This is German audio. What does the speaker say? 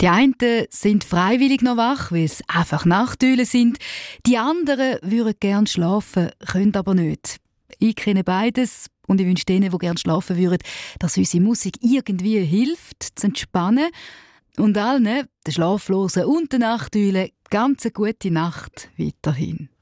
Die einen sind freiwillig noch wach, weil es einfach Nachteulen sind. Die anderen würden gerne schlafen, können aber nicht. Ich kenne beides und ich wünsche denen, die gerne schlafen würden, dass unsere Musik irgendwie hilft, zu entspannen. Und allen, den Schlaflosen und den Nachteulen, ganz eine gute Nacht weiterhin.